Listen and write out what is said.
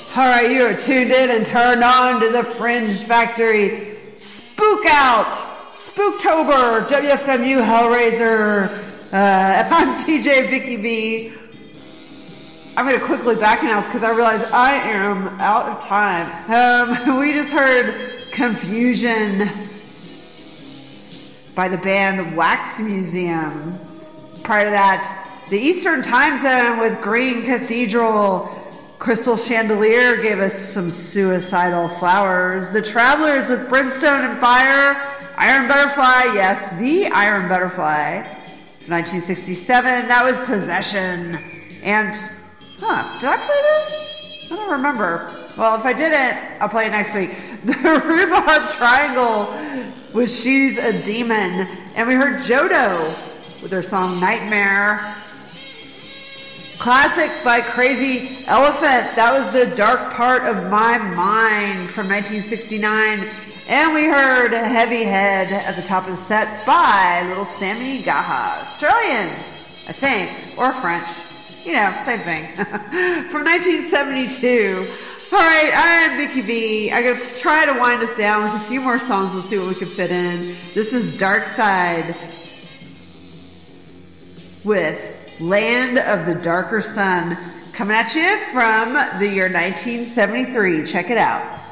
All right, you are tuned in and turned on to the Fringe Factory. Spook out! Spooktober! WFMU Hellraiser. I'm TJ Vicky B. I'm going to quickly back announce because I realize I am out of time. We just heard Confusion by the band Wax Museum. Prior to that, the Eastern Time Zone with Green Cathedral. Crystal Chandelier gave us some Suicidal Flowers. The Travelers with Brimstone and Fire. Iron Butterfly, yes, the Iron Butterfly. 1967, that was Possession. And, did I play this? I don't remember. Well, if I didn't, I'll play it next week. The Rhubarb Triangle with She's a Demon. And we heard Jodo with their song Nightmare. Classic by Crazy Elephant. That was The Dark Part of My Mind from 1969. And we heard Heavy Head at the top of the set by Little Sammy Gaha. Australian, I think, or French. You know, same thing. From 1972. All right, I'm Vicky B. I'm going to try to wind us down with a few more songs. We'll see what we can fit in. This is Dark Side with Land of the Darker Sun, coming at you from the year 1973. Check it out.